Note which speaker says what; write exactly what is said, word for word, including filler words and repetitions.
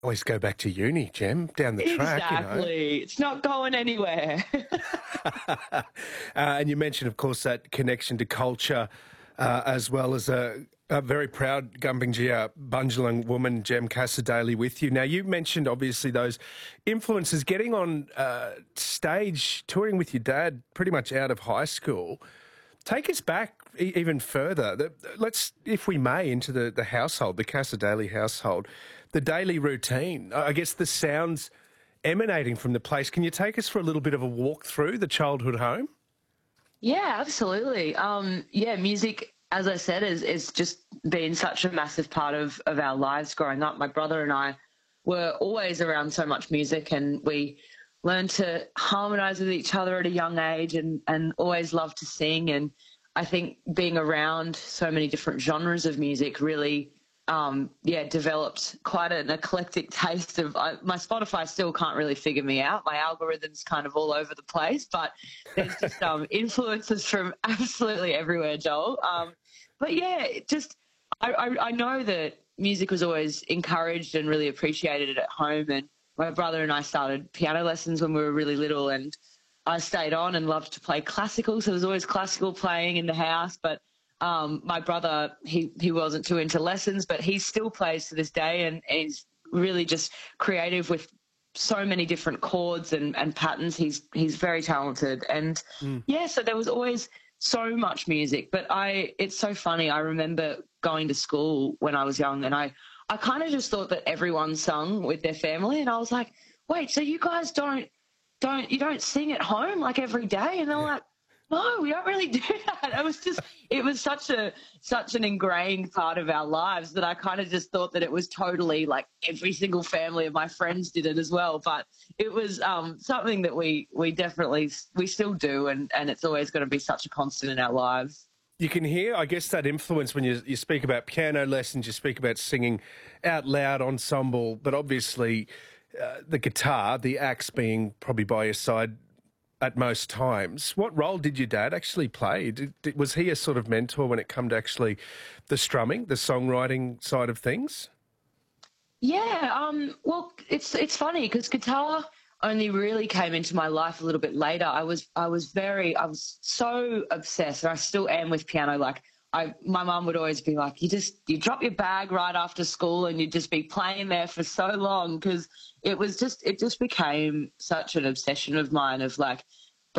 Speaker 1: Always go back to uni, Jem, down the track, you know.
Speaker 2: Exactly. It's not going anywhere.
Speaker 1: uh, and you mentioned, of course, that connection to culture, uh, as well as a, a very proud Gumbingia Bundjalung woman, Jem Cassar-Daley, with you. Now, you mentioned, obviously, those influences, getting on uh, stage, touring with your dad pretty much out of high school. Take us back e- even further. The, let's, if we may, into the, the household, the Cassar-Daley household, the daily routine. I guess the sounds emanating from the place. Can you take us for a little bit of a walk through the childhood home?
Speaker 2: Yeah, absolutely. Um, yeah, music, as I said, is, is just been such a massive part of, of our lives growing up. My brother and I were always around so much music, and we learned to harmonise with each other at a young age, and, and always loved to sing. And I think being around so many different genres of music really Um, yeah, developed quite an eclectic taste of I, my Spotify still can't really figure me out. My algorithm's kind of all over the place, but there's just um, influences from absolutely everywhere, Joel. Um, but yeah, it just I, I, I know that music was always encouraged and really appreciated at home. And my brother and I started piano lessons when we were really little, and I stayed on and loved to play classical. So there was always classical playing in the house, but Um, my brother, he, he wasn't too into lessons, but he still plays to this day, and, and he's really just creative with so many different chords and, and patterns. He's he's very talented. And,
Speaker 1: Mm.
Speaker 2: yeah, so there was always so much music. But I it's so funny. I remember going to school when I was young, and I, I kind of just thought that everyone sung with their family. And I was like, wait, so you guys don't, don't you don't sing at home like every day? And they're
Speaker 1: Yeah.
Speaker 2: like, no, we don't really do that. It was just, it was such a, such an ingrained part of our lives that I kind of just thought that it was totally like every single family of my friends did it as well. But it was um, something that we, we definitely, we still do. And, and it's always going to be such a constant in our lives.
Speaker 1: You can hear, I guess, that influence when you, you speak about piano lessons, you speak about singing out loud, ensemble, but obviously uh, the guitar, the axe being probably by your side at most times. What role did your dad actually play? Did, did, was he a sort of mentor when it came to actually the strumming, the songwriting side of things?
Speaker 2: Yeah, um, well, it's it's funny because guitar only really came into my life a little bit later. I was I was very I was so obsessed, and I still am with piano. Like I, my mum would always be like, "You just you drop your bag right after school, and you'd just be playing there for so long," because it was just it just became such an obsession of mine of like